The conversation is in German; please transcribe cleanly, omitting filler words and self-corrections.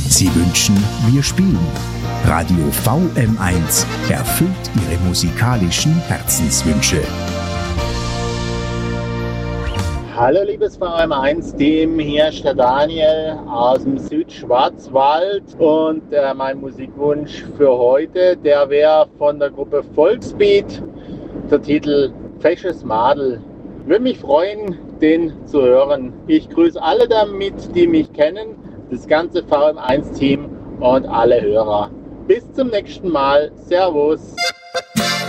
Sie wünschen, wir spielen. Radio VM1 erfüllt Ihre musikalischen Herzenswünsche. Hallo liebes VM1-Team, hier ist der Daniel aus dem Südschwarzwald und mein Musikwunsch für heute, der wäre von der Gruppe Volksbeat, der Titel Fesches Madel. Würde mich freuen, den zu hören. Ich grüße alle damit, die mich kennen, das ganze VM1-Team und alle Hörer. Bis zum nächsten Mal. Servus.